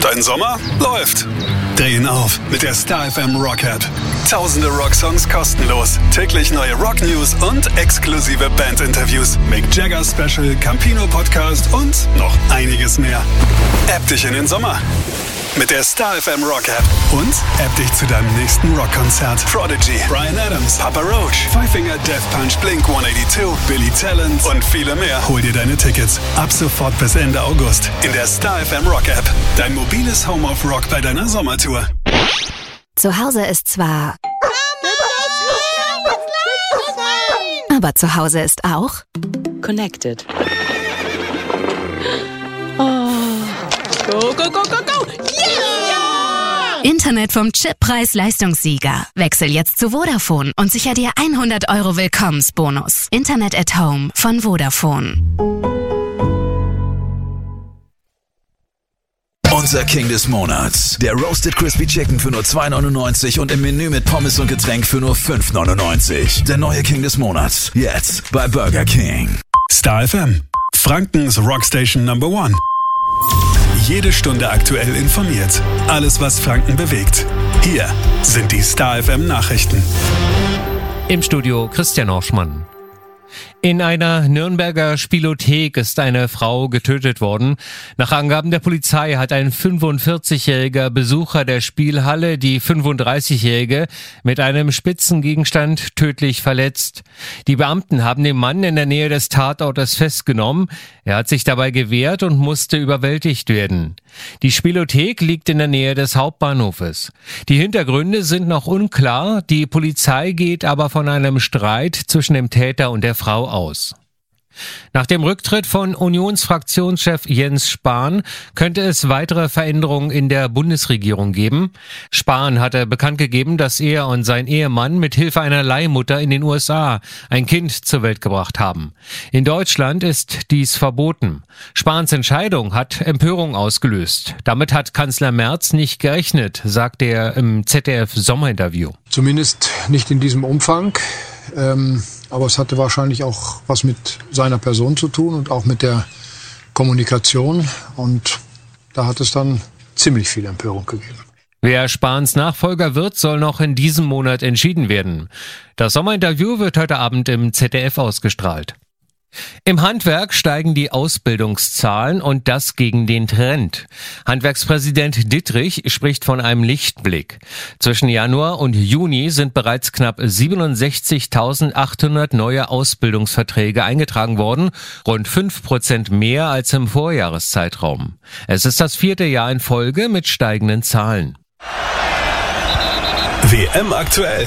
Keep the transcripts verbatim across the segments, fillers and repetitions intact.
Dein Sommer läuft. Drehen auf mit der Star F M Rock App. Tausende Rocksongs kostenlos. Täglich neue Rock-News und exklusive Band-Interviews. Mick Jagger Special, Campino Podcast und noch einiges mehr. App dich in den Sommer mit der Star F M Rock App. Und App dich zu deinem nächsten Rockkonzert. Prodigy, Bryan Adams, Papa Roach, Five Finger Death Punch, Blink hundertzweiundachtzig, Billy Talent und viele mehr. Hol dir deine Tickets ab sofort bis Ende August in der Star F M Rock App. Dein mobiles Home of Rock bei deiner Sommertour. Zu Hause ist zwar... Aber zu Hause ist auch... Connected. Oh. Go, go, go, go, go! Yeah! Internet vom Chippreis-Leistungssieger. Wechsel jetzt zu Vodafone und sicher dir hundert Euro Willkommensbonus. Internet at Home von Vodafone. Unser King des Monats. Der Roasted Crispy Chicken für nur zwei neunundneunzig und im Menü mit Pommes und Getränk für nur fünf neunundneunzig. Der neue King des Monats. Jetzt bei Burger King. Star F M. Frankens Rockstation Number One. Jede Stunde aktuell informiert. Alles, was Franken bewegt. Hier sind die Star F M Nachrichten. Im Studio Christian Horschmann. In einer Nürnberger Spielothek ist eine Frau getötet worden. Nach Angaben der Polizei hat ein fünfundvierzigjähriger Besucher der Spielhalle die fünfunddreißigjährige mit einem spitzen Gegenstand tödlich verletzt. Die Beamten haben den Mann in der Nähe des Tatortes festgenommen. Er hat sich dabei gewehrt und musste überwältigt werden. Die Spielothek liegt in der Nähe des Hauptbahnhofes. Die Hintergründe sind noch unklar. Die Polizei geht aber von einem Streit zwischen dem Täter und der Frau aus. Nach dem Rücktritt von Unionsfraktionschef Jens Spahn könnte es weitere Veränderungen in der Bundesregierung geben. Spahn hatte bekannt gegeben, dass er und sein Ehemann mit Hilfe einer Leihmutter in den U S A ein Kind zur Welt gebracht haben. In Deutschland ist dies verboten. Spahns Entscheidung hat Empörung ausgelöst. Damit hat Kanzler Merz nicht gerechnet, sagte er im Z D F-Sommerinterview. Zumindest nicht in diesem Umfang. Ähm, aber es hatte wahrscheinlich auch was mit seiner Person zu tun und auch mit der Kommunikation. Und da hat es dann ziemlich viel Empörung gegeben. Wer Spahns Nachfolger wird, soll noch in diesem Monat entschieden werden. Das Sommerinterview wird heute Abend im Z D F ausgestrahlt. Im Handwerk steigen die Ausbildungszahlen und das gegen den Trend. Handwerkspräsident Dittrich spricht von einem Lichtblick. Zwischen Januar und Juni sind bereits knapp siebenundsechzigtausendachthundert neue Ausbildungsverträge eingetragen worden, rund fünf Prozent mehr als im Vorjahreszeitraum. Es ist das vierte Jahr in Folge mit steigenden Zahlen. W M aktuell.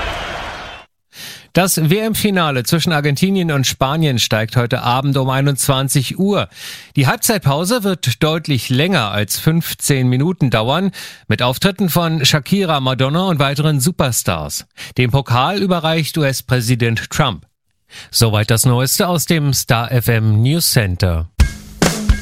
Das W M-Finale zwischen Argentinien und Spanien steigt heute Abend um einundzwanzig Uhr. Die Halbzeitpause wird deutlich länger als fünfzehn Minuten dauern, mit Auftritten von Shakira, Madonna und weiteren Superstars. Den Pokal überreicht U S-Präsident Trump. Soweit das Neueste aus dem Star F M News Center.